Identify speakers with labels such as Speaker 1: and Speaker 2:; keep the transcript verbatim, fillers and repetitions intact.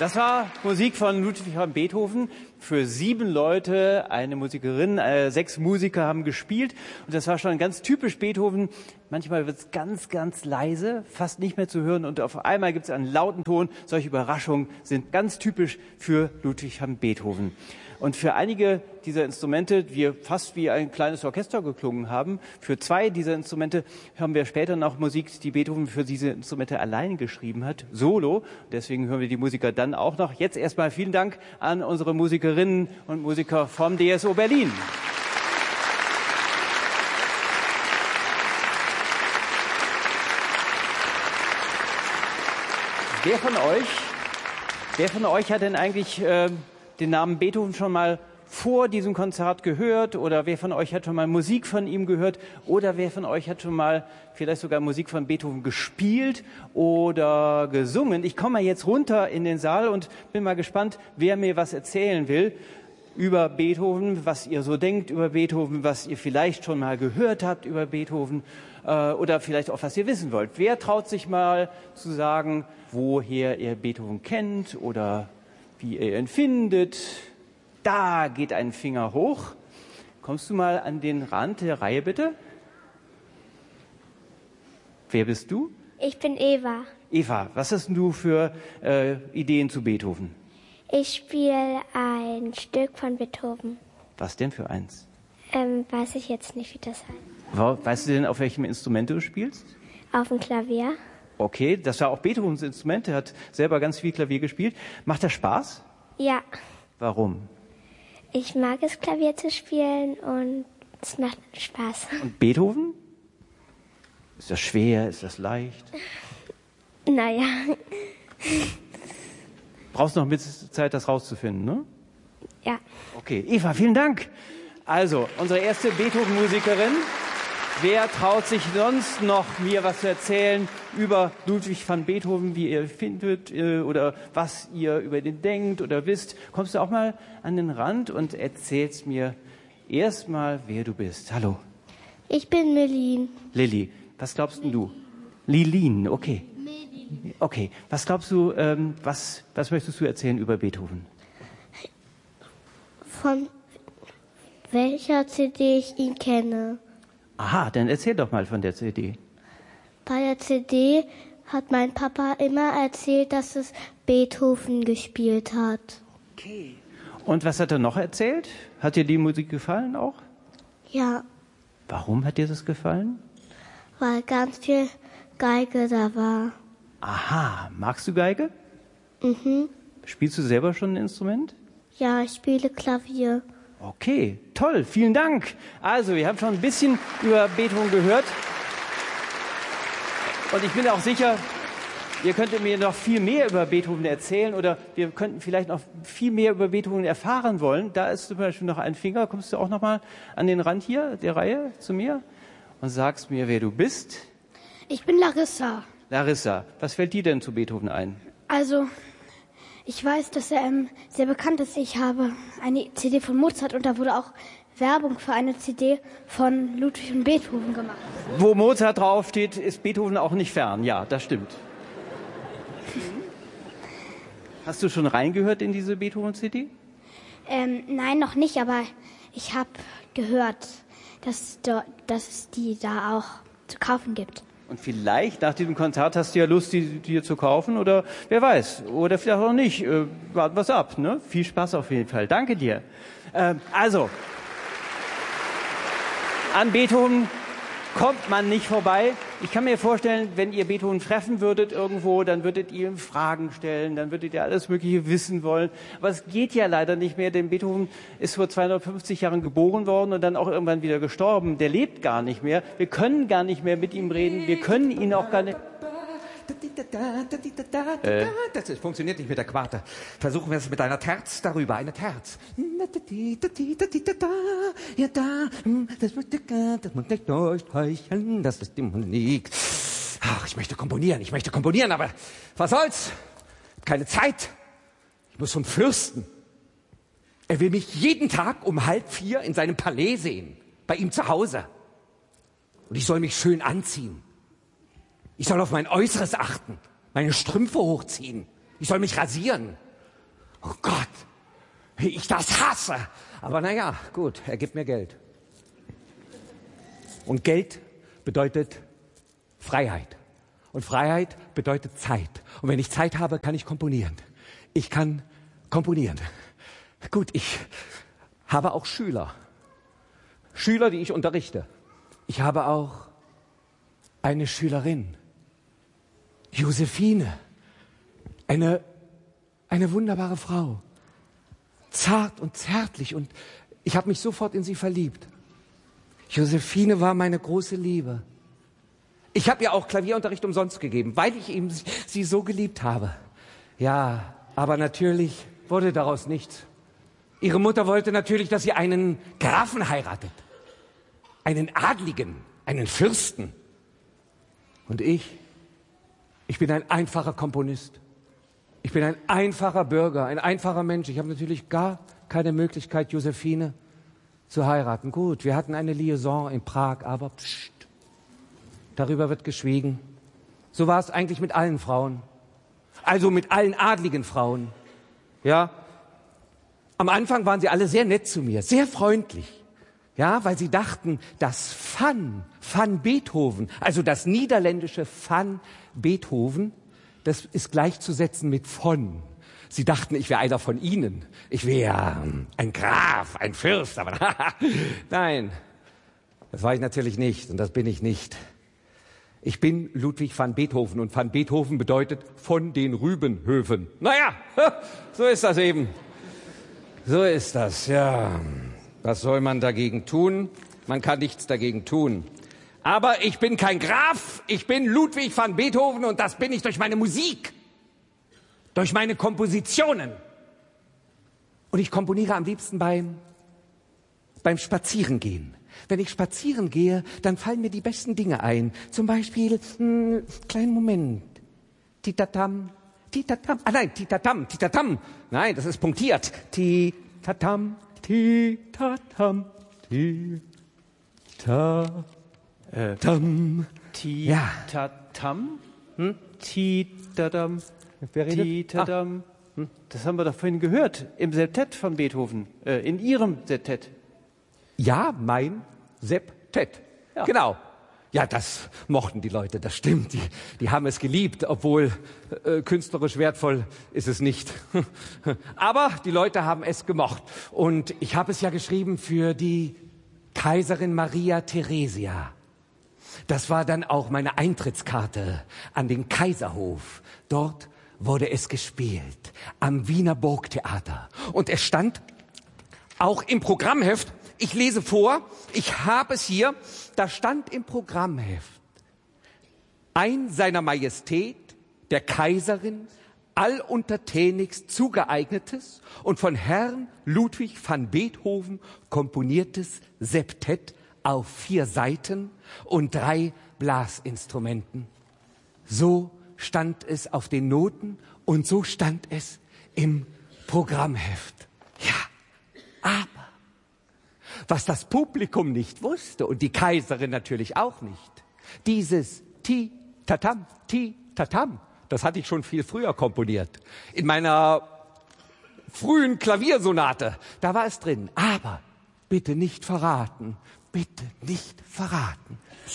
Speaker 1: Das war Musik von Ludwig van Beethoven für sieben Leute, eine Musikerin, äh, sechs Musiker haben gespielt und das war schon ganz typisch Beethoven. Manchmal wird es ganz, ganz leise, fast nicht mehr zu hören und auf einmal gibt es einen lauten Ton. Solche Überraschungen sind ganz typisch für Ludwig van Beethoven. Und für einige dieser Instrumente, die fast wie ein kleines Orchester geklungen haben, für zwei dieser Instrumente hören wir später noch Musik, die Beethoven für diese Instrumente allein geschrieben hat, solo. Deswegen hören wir die Musiker dann auch noch. Jetzt erstmal vielen Dank an unsere Musikerinnen und Musiker vom D S O Berlin. Wer von euch, wer von euch hat denn eigentlich äh, den Namen Beethoven schon mal vor diesem Konzert gehört oder wer von euch hat schon mal Musik von ihm gehört oder wer von euch hat schon mal vielleicht sogar Musik von Beethoven gespielt oder gesungen? Ich komme mal jetzt runter in den Saal und bin mal gespannt, wer mir was erzählen will über Beethoven, was ihr so denkt über Beethoven, was ihr vielleicht schon mal gehört habt über Beethoven äh, oder vielleicht auch, was ihr wissen wollt. Wer traut sich mal zu sagen, woher ihr Beethoven kennt oder wie ihr ihn findet? Da geht ein Finger hoch. Kommst du mal an den Rand der Reihe, bitte? Wer bist du?
Speaker 2: Ich bin Eva.
Speaker 1: Eva, was hast du für äh, Ideen zu Beethoven?
Speaker 2: Ich spiele ein Stück von Beethoven.
Speaker 1: Was denn für eins?
Speaker 2: Ähm, weiß ich jetzt nicht, wie das heißt.
Speaker 1: Weißt du denn, auf welchem Instrument du spielst?
Speaker 2: Auf dem Klavier.
Speaker 1: Okay, das war auch Beethovens Instrument. Er hat selber ganz viel Klavier gespielt. Macht das Spaß?
Speaker 2: Ja.
Speaker 1: Warum?
Speaker 2: Ich mag es, Klavier zu spielen und es macht Spaß.
Speaker 1: Und Beethoven? Ist das schwer? Ist das leicht?
Speaker 2: Naja.
Speaker 1: Brauchst noch ein bisschen Zeit, das rauszufinden, ne?
Speaker 2: Ja.
Speaker 1: Okay, Eva, vielen Dank. Also, unsere erste Beethoven-Musikerin. Wer traut sich sonst noch, mir was zu erzählen über Ludwig van Beethoven, wie ihr findet äh, oder was ihr über den denkt oder wisst? Kommst du auch mal an den Rand und erzählst mir erstmal, wer du bist. Hallo.
Speaker 2: Ich bin Melin.
Speaker 1: Lilly, was glaubst denn du? Lilin, okay. Melin. Okay, was glaubst du, ähm, was, was möchtest du erzählen über Beethoven?
Speaker 2: Von welcher C D ich ihn kenne.
Speaker 1: Aha, dann erzähl doch mal von der C D.
Speaker 2: Bei der C D hat mein Papa immer erzählt, dass es Beethoven gespielt hat.
Speaker 1: Okay. Und was hat er noch erzählt? Hat dir die Musik gefallen auch?
Speaker 2: Ja.
Speaker 1: Warum hat dir das gefallen?
Speaker 2: Weil ganz viel Geige da war.
Speaker 1: Aha, magst du Geige?
Speaker 2: Mhm.
Speaker 1: Spielst du selber schon ein Instrument?
Speaker 2: Ja, ich spiele Klavier.
Speaker 1: Okay, toll, vielen Dank. Also, wir haben schon ein bisschen über Beethoven gehört. Und ich bin auch sicher, ihr könntet mir noch viel mehr über Beethoven erzählen oder wir könnten vielleicht noch viel mehr über Beethoven erfahren wollen. Da ist zum Beispiel noch ein Finger. Kommst du auch noch mal an den Rand hier der Reihe zu mir und sagst mir, wer du bist?
Speaker 3: Ich bin Larissa.
Speaker 1: Larissa, was fällt dir denn zu Beethoven ein?
Speaker 3: Also, ich weiß, dass er ähm, sehr bekannt ist. Ich habe eine C D von Mozart und da wurde auch Werbung für eine C D von Ludwig van Beethoven gemacht.
Speaker 1: Wo Mozart draufsteht, ist Beethoven auch nicht fern. Ja, das stimmt. Hast du schon reingehört in diese Beethoven-C D?
Speaker 3: Ähm, nein, noch nicht, aber ich habe gehört, dass, dass es die da auch zu kaufen gibt.
Speaker 1: Und vielleicht nach diesem Konzert hast du ja Lust, die dir zu kaufen oder wer weiß. Oder vielleicht auch nicht. Äh, warten wir es ab. Ne? Viel Spaß auf jeden Fall. Danke dir. Äh, also, an Beethoven kommt man nicht vorbei. Ich kann mir vorstellen, wenn ihr Beethoven treffen würdet irgendwo, dann würdet ihr ihm Fragen stellen, dann würdet ihr alles Mögliche wissen wollen. Aber es geht ja leider nicht mehr, denn Beethoven ist vor zweihundertfünfzig Jahren geboren worden und dann auch irgendwann wieder gestorben. Der lebt gar nicht mehr. Wir können gar nicht mehr mit ihm reden. Wir können ihn auch gar nicht...
Speaker 4: Äh. Das ist, funktioniert nicht mit der Quarte. Versuchen wir es mit einer Terz darüber, eine Terz. Ja, da, das muss nicht durchstreichen, das ist die Musik. Ach, ich möchte komponieren, ich möchte komponieren, aber was soll's? Keine Zeit. Ich muss zum Fürsten. Er will mich jeden Tag um halb vier in seinem Palais sehen, bei ihm zu Hause. Und ich soll mich schön anziehen. Ich soll auf mein Äußeres achten, meine Strümpfe hochziehen. Ich soll mich rasieren Oh Gott, wie ich das hasse. Aber naja, gut, er gibt mir Geld. Und Geld bedeutet Freiheit. Und Freiheit bedeutet Zeit. Und wenn ich Zeit habe, kann ich komponieren. Ich kann komponieren. Gut, ich habe auch Schüler. Schüler, die ich unterrichte. Ich habe auch eine Schülerin, Josephine. Eine, eine wunderbare Frau. Zart und zärtlich. Und ich habe mich sofort in sie verliebt. Josephine war meine große Liebe. Ich habe ihr auch Klavierunterricht umsonst gegeben, weil ich eben sie so geliebt habe. Ja, aber natürlich wurde daraus nichts. Ihre Mutter wollte natürlich, dass sie einen Grafen heiratet. Einen Adligen, einen Fürsten. Und ich, ich bin ein einfacher Komponist. Ich bin ein einfacher Bürger, ein einfacher Mensch. Ich habe natürlich gar keine Möglichkeit, Josephine zu heiraten. Gut, wir hatten eine Liaison in Prag, aber pst, darüber wird geschwiegen. So war es eigentlich mit allen Frauen. Also mit allen adligen Frauen. Ja. Am Anfang waren sie alle sehr nett zu mir, sehr freundlich. Ja, weil sie dachten, das Van, Van Beethoven, also das niederländische Van Beethoven, das ist gleichzusetzen mit von. Sie dachten, ich wäre einer von ihnen. Ich wäre ein Graf, ein Fürst, aber nein, das war ich natürlich nicht und das bin ich nicht. Ich bin Ludwig van Beethoven und van Beethoven bedeutet von den Rübenhöfen. Naja, so ist das eben. So ist das, ja. Was soll man dagegen tun? Man kann nichts dagegen tun. Aber ich bin kein Graf, ich bin Ludwig van Beethoven und das bin ich durch meine Musik, durch meine Kompositionen. Und ich komponiere am liebsten beim, beim Spazierengehen. Wenn ich spazieren gehe, dann fallen mir die besten Dinge ein. Zum Beispiel, mh, kleinen Moment, Titatam, Titatam, ah nein, Titatam, Titatam, nein, das ist punktiert. Titatam, Titatam, Titatam.
Speaker 1: Äh,
Speaker 4: Tam.
Speaker 1: Titatam? Hm? Titatam.
Speaker 4: Wer redet?
Speaker 1: Titatam. Hm? Das haben wir doch vorhin gehört im Septett von Beethoven, äh, in Ihrem Septett.
Speaker 4: Ja, mein Septett.
Speaker 1: Ja.
Speaker 4: Genau. Ja, das mochten die Leute, das stimmt. Die, die haben es geliebt, obwohl äh, künstlerisch wertvoll ist es nicht. Aber die Leute haben es gemocht. Und ich habe es ja geschrieben für die Kaiserin Maria Theresia. Das war dann auch meine Eintrittskarte an den Kaiserhof. Dort wurde es gespielt, am Wiener Burgtheater. Und es stand auch im Programmheft, ich lese vor, ich habe es hier, da stand im Programmheft, ein seiner Majestät, der Kaiserin, alluntertänigst zugeeignetes und von Herrn Ludwig van Beethoven komponiertes Septett auf vier Seiten und drei Blasinstrumenten. So stand es auf den Noten und so stand es im Programmheft. Ja, aber was das Publikum nicht wusste und die Kaiserin natürlich auch nicht, dieses Ti-Tatam, Ti-Tatam, das hatte ich schon viel früher komponiert. In meiner frühen Klaviersonate, da war es drin. Aber bitte nicht verraten, bitte nicht verraten.